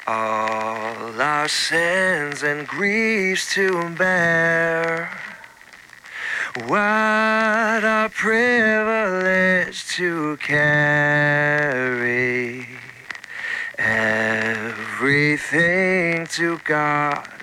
All our sins and griefs to bear. What a privilege to carry everything to God